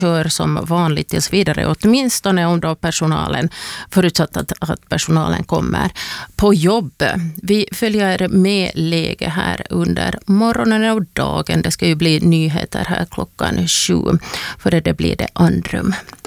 kör som vanligt tills vidare, åtminstone om då personalen, förutsatt att personalen kommer på jobb. Vi följer med läge här under morgonen och dagen. Det ska ju bli nyheter här klockan 7, för det blir det andrum.